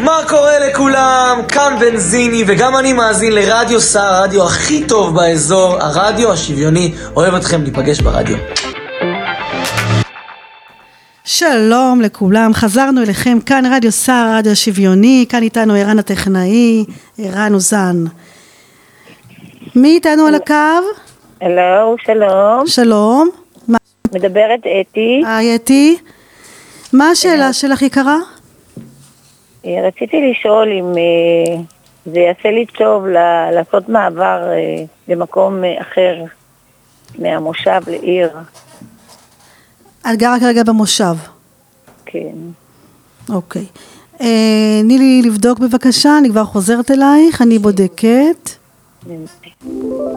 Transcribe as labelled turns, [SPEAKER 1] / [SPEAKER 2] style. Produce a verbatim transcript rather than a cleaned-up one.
[SPEAKER 1] מה קורה לכולם? כאן בנזיני, וגם אני מאזין לרדיו סער, הרדיו הכי טוב באזור, הרדיו השוויוני. אוהב אתכם, ניפגש ברדיו.
[SPEAKER 2] שלום לכולם, חזרנו אליכם, כאן רדיו סער, הרדיו השוויוני, כאן איתנו ערן הטכנאי, ערן אוזן. מי איתנו על הקו?
[SPEAKER 3] הלו, שלום.
[SPEAKER 2] שלום.
[SPEAKER 3] מדברת אתי.
[SPEAKER 2] היי אתי. מה השאלה שלך יקרה?
[SPEAKER 3] רציתי לשאול אם זה יעשה לי טוב לעשות מעבר למקום אחר מהמושב לעיר.
[SPEAKER 2] את גרה כרגע במושב.
[SPEAKER 3] כן.
[SPEAKER 2] אוקיי. תני לי לבדוק בבקשה, אני כבר חוזרת אלייך, אני בודקת.